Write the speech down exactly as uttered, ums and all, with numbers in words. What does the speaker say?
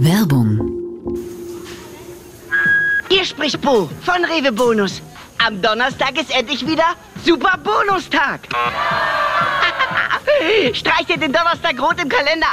Werbung. Hier spricht Bo von Rewe Bonus. Am Donnerstag ist endlich wieder Super Bonustag. Streich dir den Donnerstag rot im Kalender